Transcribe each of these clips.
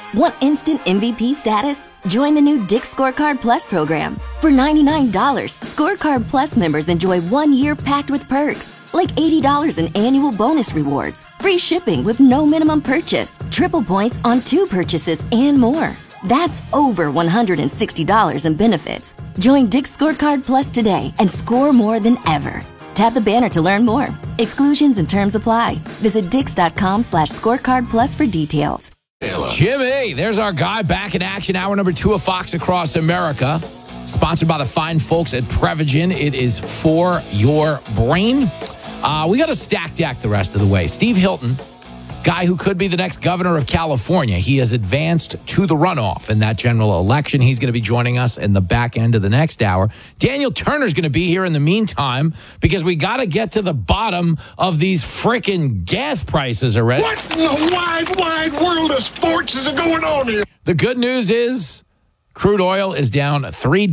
Want instant MVP status? Join the new Dick's Scorecard Plus program. For $99, Scorecard Plus members enjoy 1 year packed with perks, like $80 in annual bonus rewards, free shipping with no minimum purchase, triple points on 2 purchases, and more. That's over $160 in benefits. Join Dick's Scorecard Plus today and score more than ever. Tap the banner to learn more. Exclusions and terms apply. Visit dix.com/scorecard plus for details. Jimmy, there's our guy back in action. Hour number 2 of Fox Across America. Sponsored by the fine folks at Prevagen. It is for your brain. We got a stacked deck the rest of the way. Steve Hilton, guy who could be the next governor of California. He has advanced to the runoff in that general election. He's going to be joining us in the back end of the next hour. Daniel Turner's going to be here in the meantime because we got to get to the bottom of these frickin' gas prices already. What in the wide world of sports is going on here? The good news is crude oil is down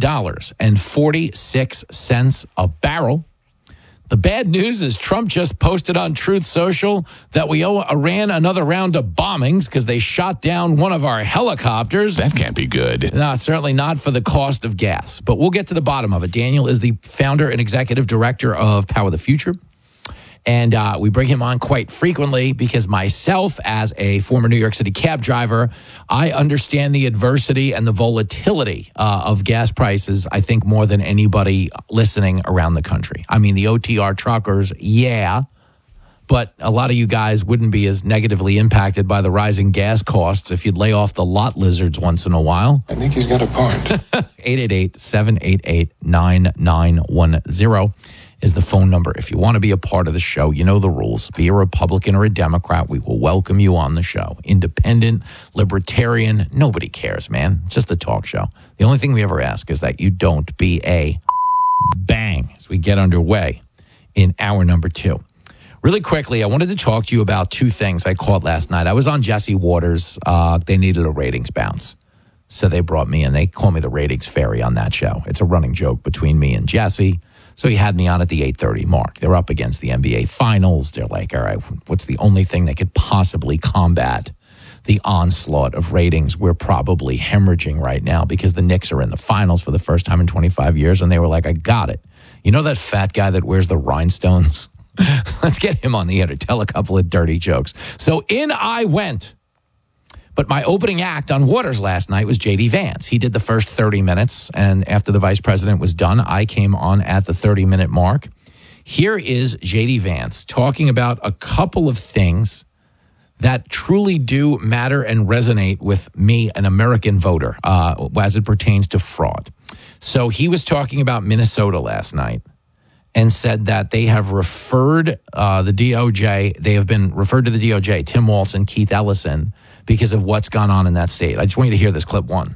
$3.46 a barrel. The bad news is Trump just posted on Truth Social that we owe Iran another round of bombings because they shot down one of our helicopters. That can't be good. No, certainly not for the cost of gas. But we'll get to the bottom of it. Daniel is the founder and executive director of Power the Future. And we bring him on quite frequently because myself, as a former New York City cab driver, I understand the adversity and the volatility of gas prices, I think, more than anybody listening around the country. I mean, the OTR truckers, yeah, but a lot of you guys wouldn't be as negatively impacted by the rising gas costs if you'd lay off the lot lizards once in a while. I think he's got a point. 888-788-9910. Is the phone number. If you want to be a part of the show, you know the rules. Be a Republican or a Democrat. We will welcome you on the show. Independent, libertarian, nobody cares, man. It's just a talk show. The only thing we ever ask is that you don't be a bang as we get underway in hour number 2. Really quickly, I wanted to talk to you about 2 things I caught last night. I was on Jesse Waters. They needed a ratings bounce. So they brought me in. They call me the ratings fairy on that show. It's a running joke between me and Jesse. So he had me on at the 8:30 mark. They're up against the NBA Finals. They're like, all right, what's the only thing that could possibly combat the onslaught of ratings we're probably hemorrhaging right now because the Knicks are in the Finals for the first time in 25 years? And they were like, I got it. You know that fat guy that wears the rhinestones? Let's get him on the air to tell a couple of dirty jokes. So in I went. But my opening act on Waters last night was J.D. Vance. He did the first 30 minutes, and after the vice president was done, I came on at the 30-minute mark. Here is J.D. Vance talking about a couple of things that truly do matter and resonate with me, an American voter, as it pertains to fraud. So he was talking about Minnesota last night and said that they have referred the DOJ, they have been referred to the DOJ, Tim Walz and Keith Ellison, because of what's gone on in that state. I just want you to hear this clip 1.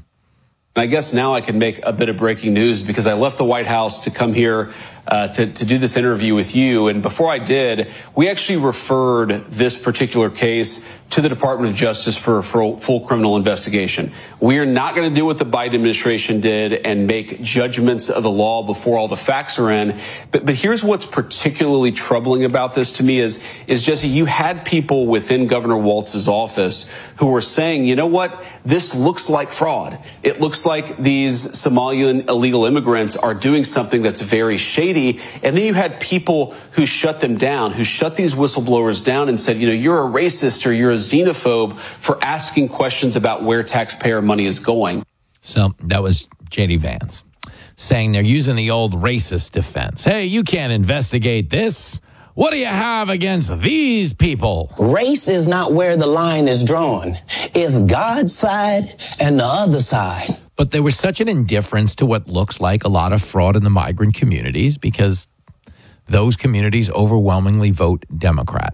I guess now I can make a bit of breaking news because I left the White House to come here to do this interview with you. And before I did, we actually referred this particular case to the Department of Justice for a full criminal investigation. We are not going to do what the Biden administration did and make judgments of the law before all the facts are in. But here's what's particularly troubling about this to me is Jesse, you had people within Governor Walz's office who were saying, you know what, this looks like fraud. It looks like these Somalian illegal immigrants are doing something that's very shady. And then you had people who shut them down, who shut these whistleblowers down and said, you know, you're a racist or you're a xenophobe for asking questions about where taxpayer money is going. So that was J.D. Vance saying they're using the old racist defense. Hey, you can't investigate this. What do you have against these people? Race is not where the line is drawn. It's God's side and the other side. But there was such an indifference to what looks like a lot of fraud in the migrant communities because those communities overwhelmingly vote Democrat.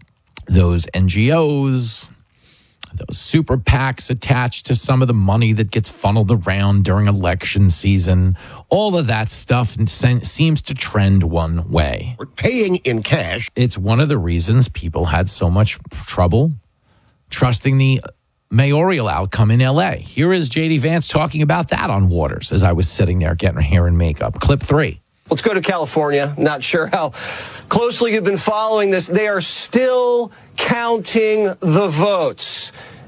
Those NGOs, those super PACs attached to some of the money that gets funneled around during election season, all of that stuff seems to trend one way. We're paying in cash. It's one of the reasons people had so much trouble trusting the mayoral outcome in L.A. Here is J.D. Vance talking about that on Waters as I was sitting there getting her hair and makeup. Clip 3. Let's go to California. Not sure how closely you've been following this. They are still counting the votes.